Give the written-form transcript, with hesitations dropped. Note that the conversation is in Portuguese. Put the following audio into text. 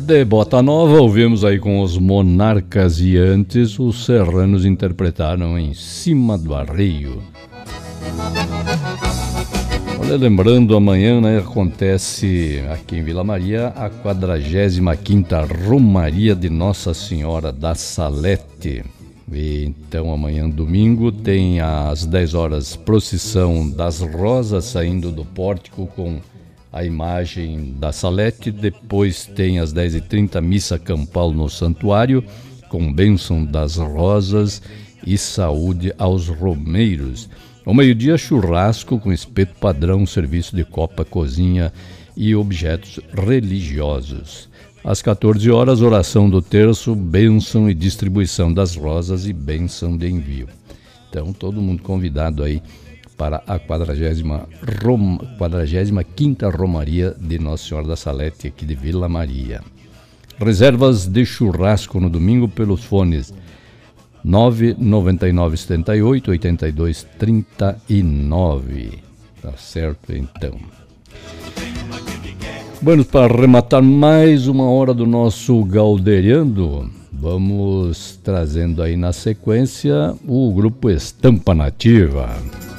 De Bota Nova, ouvimos aí com os Monarcas e antes os Serranos interpretaram Em Cima do Arreio. Olha, lembrando, amanhã, né, acontece aqui em Vila Maria a 45ª Romaria de Nossa Senhora da Salete. E então amanhã, domingo, tem às 10 horas procissão das rosas saindo do pórtico com a imagem da Salete. Depois tem às 10h30 missa campal no santuário com bênção das rosas e saúde aos romeiros. Ao meio-dia, churrasco com espeto padrão, serviço de copa, cozinha e objetos religiosos. Às 14 horas, oração do terço, bênção e distribuição das rosas e bênção de envio. Então, todo mundo convidado aí para a 45ª Romaria de Nossa Senhora da Salete, aqui de Vila Maria. Reservas de churrasco no domingo pelos fones 99978 8239. Tá certo, então. Bueno, para arrematar mais uma hora do nosso Galderiando, vamos trazendo aí na sequência o grupo Estampa Nativa.